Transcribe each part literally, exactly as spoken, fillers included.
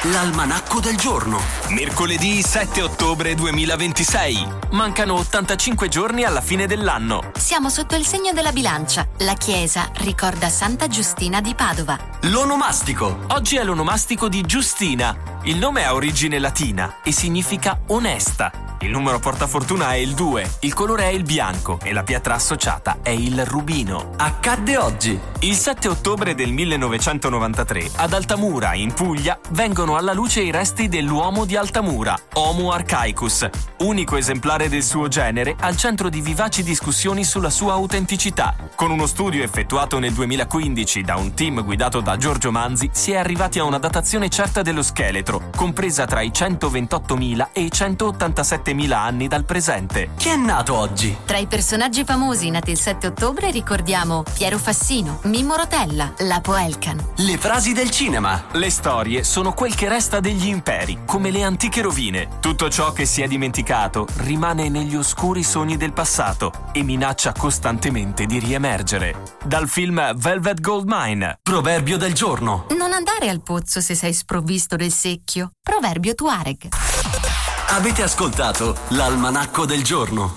l'almanacco del giorno. Mercoledì sette ottobre duemilaventisei. Mancano ottantacinque giorni alla fine dell'anno. Siamo sotto il segno della bilancia. La chiesa ricorda Santa Giustina di Padova. L'onomastico. Oggi è l'onomastico di Giustina. Il nome ha origine latina e significa onesta. Il numero portafortuna è il due, il colore è il bianco e la pietra associata è il rubino. Accadde oggi. Il sette ottobre del millenovecentonovantatré, ad Altamura, in Puglia, vengono alla luce i resti dell'uomo di Altamura, Homo archaicus, unico esemplare del suo genere al centro di vivaci discussioni sulla sua autenticità. Con uno studio effettuato nel duemilaquindici da un team guidato da Giorgio Manzi, si è arrivati a una datazione certa dello scheletro, compresa tra i centoventottomila e i centottantasettemila anni dal presente. Chi è nato oggi? Tra i personaggi famosi nati il sette ottobre ricordiamo Piero Fassino, Mimmo Rotella, Lapo Elkan. Le frasi del cinema. Le storie sono quel che resta degli imperi, come le antiche rovine. Tutto ciò che si è dimenticato rimane negli oscuri sogni del passato e minaccia costantemente di riemergere. Dal film Velvet Goldmine. Proverbio del giorno. Non andare al pozzo se sei sprovvisto del secchio. Proverbio Tuareg. Avete ascoltato l'almanacco del giorno.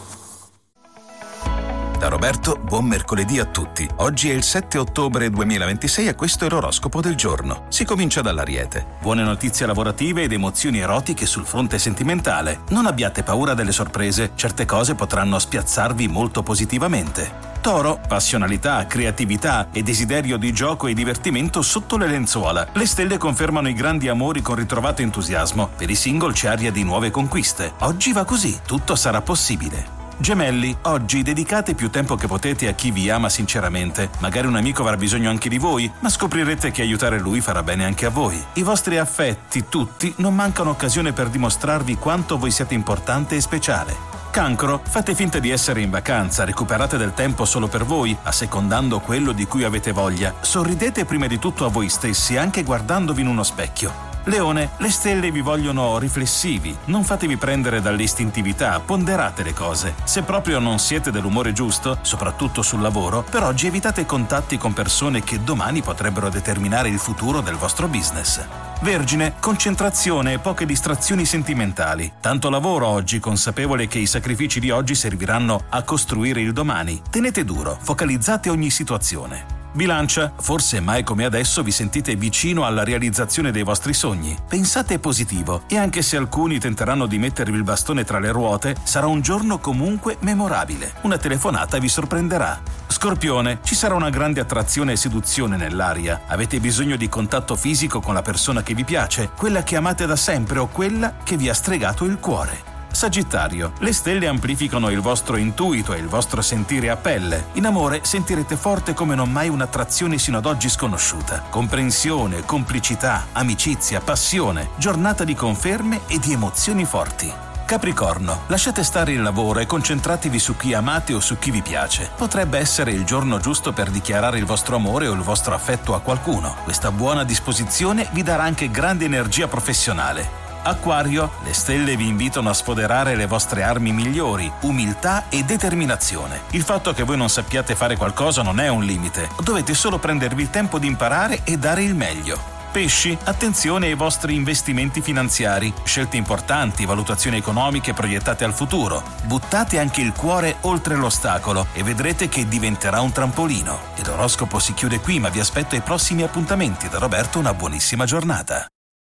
Da Roberto, buon mercoledì a tutti. Oggi è il sette ottobre duemilaventisei e questo è l'oroscopo del giorno. Si comincia dall'Ariete. Buone notizie lavorative ed emozioni erotiche sul fronte sentimentale. Non abbiate paura delle sorprese, certe cose potranno spiazzarvi molto positivamente. Toro, passionalità, creatività e desiderio di gioco e divertimento sotto le lenzuola. Le stelle confermano i grandi amori con ritrovato entusiasmo. Per i single c'è aria di nuove conquiste. Oggi va così, tutto sarà possibile. Gemelli, oggi dedicate più tempo che potete a chi vi ama sinceramente. Magari un amico avrà bisogno anche di voi, ma scoprirete che aiutare lui farà bene anche a voi. I vostri affetti, tutti, non mancano occasione per dimostrarvi quanto voi siete importante e speciale. Cancro, fate finta di essere in vacanza, recuperate del tempo solo per voi, assecondando quello di cui avete voglia. Sorridete prima di tutto a voi stessi, anche guardandovi in uno specchio. Leone, le stelle vi vogliono riflessivi, non fatevi prendere dall'istintività, ponderate le cose. Se proprio non siete dell'umore giusto, soprattutto sul lavoro, per oggi evitate contatti con persone che domani potrebbero determinare il futuro del vostro business. Vergine, concentrazione e poche distrazioni sentimentali. Tanto lavoro oggi, consapevole che i sacrifici di oggi serviranno a costruire il domani. Tenete duro, focalizzate ogni situazione. Bilancia, forse mai come adesso vi sentite vicino alla realizzazione dei vostri sogni. Pensate positivo e anche se alcuni tenteranno di mettervi il bastone tra le ruote, sarà un giorno comunque memorabile. Una telefonata vi sorprenderà. Scorpione, ci sarà una grande attrazione e seduzione nell'aria. Avete bisogno di contatto fisico con la persona che vi piace, quella che amate da sempre o quella che vi ha stregato il cuore. Sagittario, le stelle amplificano il vostro intuito e il vostro sentire a pelle. In amore sentirete forte come non mai un'attrazione sino ad oggi sconosciuta. Comprensione, complicità, amicizia, passione, giornata di conferme e di emozioni forti. Capricorno, lasciate stare il lavoro e concentratevi su chi amate o su chi vi piace. Potrebbe essere il giorno giusto per dichiarare il vostro amore o il vostro affetto a qualcuno. Questa buona disposizione vi darà anche grande energia professionale. Acquario, le stelle vi invitano a sfoderare le vostre armi migliori, umiltà e determinazione. Il fatto che voi non sappiate fare qualcosa non è un limite, dovete solo prendervi il tempo di imparare e dare il meglio. Pesci, attenzione ai vostri investimenti finanziari, scelte importanti, valutazioni economiche proiettate al futuro. Buttate anche il cuore oltre l'ostacolo e vedrete che diventerà un trampolino. E l'oroscopo si chiude qui, ma vi aspetto ai prossimi appuntamenti. Da Roberto una buonissima giornata.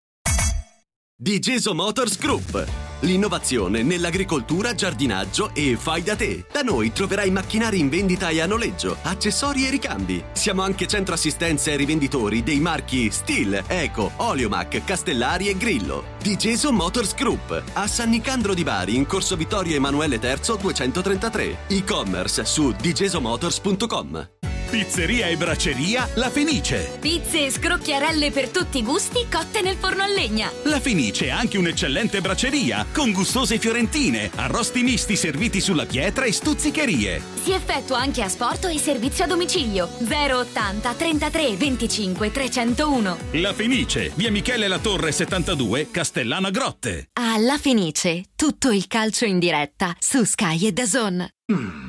Digeso Motors Group. L'innovazione nell'agricoltura, giardinaggio e fai da te. Da noi troverai macchinari in vendita e a noleggio, accessori e ricambi. Siamo anche centro assistenza ai rivenditori dei marchi Stihl, Eco, Oleomac, Castellari e Grillo. Digeso Motors Group. A San Nicandro di Bari, in corso Vittorio Emanuele terzo duecentotrentatré. E-commerce su digesomotors punto com. Pizzeria e bracceria La Fenice. Pizze e scrocchiarelle per tutti i gusti cotte nel forno a legna. La Fenice è anche un'eccellente bracceria con gustose fiorentine, arrosti misti serviti sulla pietra e stuzzicherie. Si effettua anche asporto e servizio a domicilio. zero ottanta trentatré venticinque trecentouno. La Fenice, via Michele La Torre settantadue, Castellana Grotte. A La Fenice, tutto il calcio in diretta su Sky e D A Z N. Mm.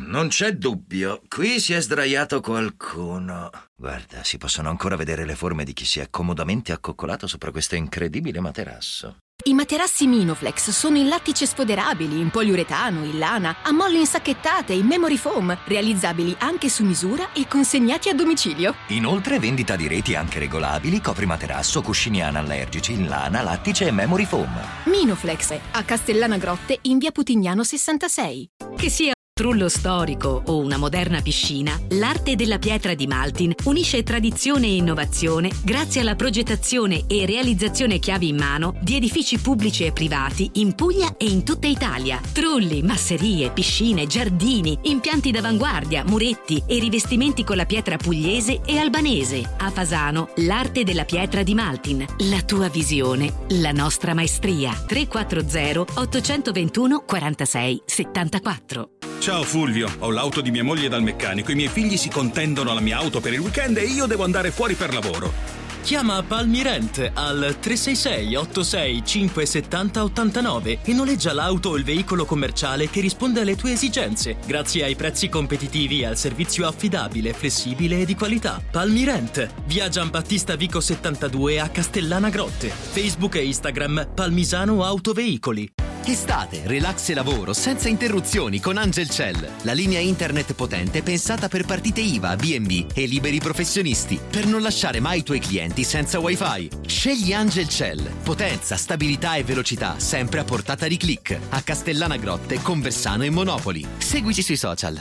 non c'è dubbio. Qui si è sdraiato qualcuno. Guarda, si possono ancora vedere le forme di chi si è comodamente accoccolato sopra questo incredibile materasso. I materassi Minoflex sono in lattice sfoderabili, in poliuretano, in lana, a molle insacchettate, in memory foam, realizzabili anche su misura e consegnati a domicilio. Inoltre vendita di reti anche regolabili, coprimaterasso, cuscini anallergici in lana, lattice e memory foam. Minoflex, a Castellana Grotte in via Putignano sessantasei. Che sia un trullo storico o una moderna piscina, l'arte della pietra di Maltin unisce tradizione e innovazione grazie alla progettazione e realizzazione chiavi in mano di edifici pubblici e privati in Puglia e in tutta Italia. Trulli, masserie, piscine, giardini, impianti d'avanguardia, muretti e rivestimenti con la pietra pugliese e albanese. A Fasano, l'arte della pietra di Maltin. La tua visione, la nostra maestria. tre quattro zero otto due uno quattro sei sette quattro. Ciao Fulvio, ho l'auto di mia moglie dal meccanico, i miei figli si contendono la mia auto per il weekend e io devo andare fuori per lavoro. Chiama Palmirent al tre sei sei otto sei cinque sette zero otto nove e noleggia l'auto o il veicolo commerciale che risponde alle tue esigenze, grazie ai prezzi competitivi e al servizio affidabile, flessibile e di qualità. Palmirent, via Giambattista Vico settantadue a Castellana Grotte. Facebook e Instagram Palmisano Autoveicoli. Estate, relax e lavoro senza interruzioni con Angelcell, la linea internet potente pensata per partite I V A, B and B e liberi professionisti, per non lasciare mai i tuoi clienti senza wifi. Scegli Angelcell, potenza, stabilità e velocità sempre a portata di click, a Castellana Grotte, Conversano e Monopoli. Seguici sui social.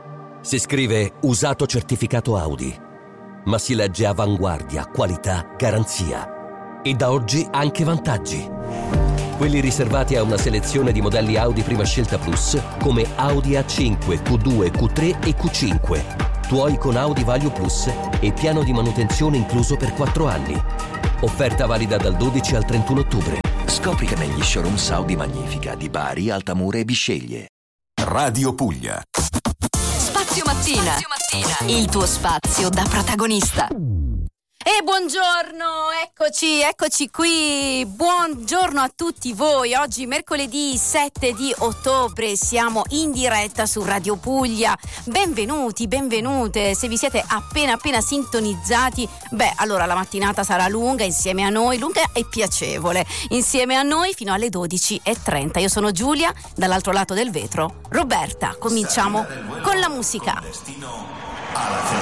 Si scrive usato certificato Audi, ma si legge avanguardia, qualità, garanzia e da oggi anche vantaggi. Quelli riservati a una selezione di modelli Audi Prima Scelta Plus come Audi A cinque, Q due, Q tre e Q cinque. Tuoi con Audi Value Plus e piano di manutenzione incluso per quattro anni. Offerta valida dal dodici al trentuno ottobre. Scopri che negli showrooms Audi Magnifica di Bari, Altamura e Bisceglie. Radio Puglia. Spazio Mattina. Spazio Mattina. Il tuo spazio da protagonista. E buongiorno, eccoci, eccoci qui, buongiorno a tutti voi. Oggi mercoledì sette di ottobre siamo in diretta su Radio Puglia. Benvenuti, benvenute. Se vi siete appena appena sintonizzati, beh, allora la mattinata sarà lunga insieme a noi, lunga e piacevole, insieme a noi fino alle dodici e trenta. Io sono Giulia, dall'altro lato del vetro Roberta. Cominciamo con la musica.